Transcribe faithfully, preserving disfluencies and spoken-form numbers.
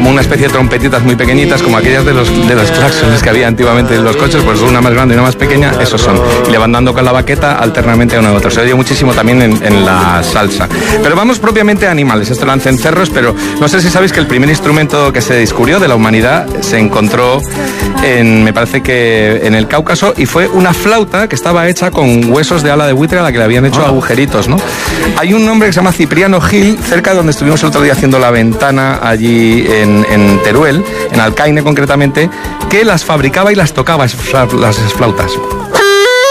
como una especie de trompetitas muy pequeñitas, como aquellas de los, de los claxons que había antiguamente en los coches, pues una más grande y una más pequeña, esos son. Y le van dando con la baqueta alternamente a uno u otro. Se oye muchísimo también en, en la salsa. Pero vamos propiamente a animales. Esto lo hacen cerros, pero no sé si sabéis que el primer instrumento que se descubrió de la humanidad se encontró en, me parece que en el Cáucaso, y fue una flauta que estaba hecha con huesos de ala de buitre a la que le habían hecho oh. agujeritos, ¿no? Hay un hombre que se llama Cipriano Gil, cerca de donde estuvimos el otro día haciendo la ventana, allí en, en Teruel, en Alcaine concretamente, que las fabricaba y las tocaba, las flautas.